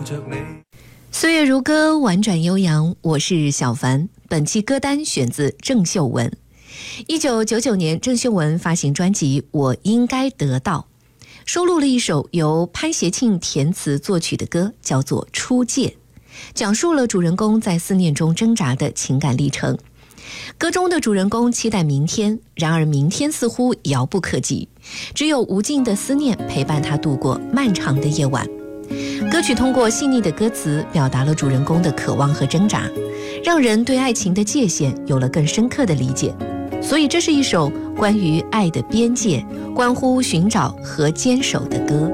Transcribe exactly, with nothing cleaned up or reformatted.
着你。 岁月如歌，婉转悠扬，我是小凡。本期歌单选自郑秀文。一九九九年，郑秀文发行专辑《我应该得到》，收录了一首由潘协庆填词作曲的歌，叫做《初见》，讲述了主人公在思念中挣扎的情感历程。歌中的主人公期待明天，然而明天似乎遥不可及，只有无尽的思念陪伴他度过漫长的夜晚。歌曲通过细腻的歌词表达了主人公的渴望和挣扎，让人对爱情的界限有了更深刻的理解。所以这是一首关于爱的边界，关乎寻找和坚守的歌。